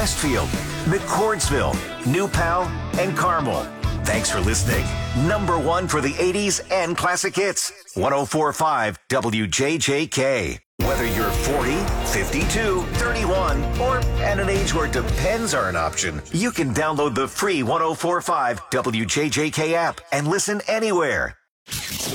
Westfield, McCordsville, New Pal, and Carmel. Thanks for listening. Number one for the 80s and classic hits. 104.5 WJJK. Whether you're 40, 52, 31, or at an age where depends are an option, you can download the free 104.5 WJJK app and listen anywhere.